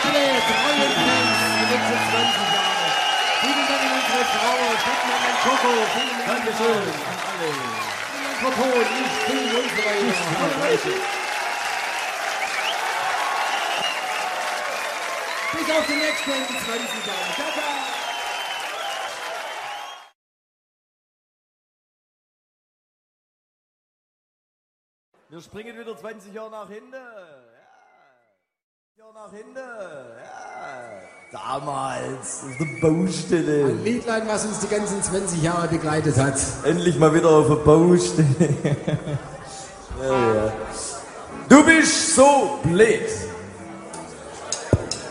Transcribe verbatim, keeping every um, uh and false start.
alle treuen Fans die letzten zwanzig Jahre. Vielen Dank an unsere Frau, vielen Dank an Coco, vielen Dank Dankeschön an an alle. Vielen Dank für Ton, ich bin und so weiter. Bis auf die nächsten zwanzig Jahre. Ciao, ciao. Wir springen wieder zwanzig Jahre nach hinten. Ja. Jahre nach hinten. Ja. Damals, auf der Baustelle. Ein Liedlein, was uns die ganzen zwanzig Jahre begleitet hat. Endlich mal wieder auf der Baustelle. Ja, ja. Du bist so blöd.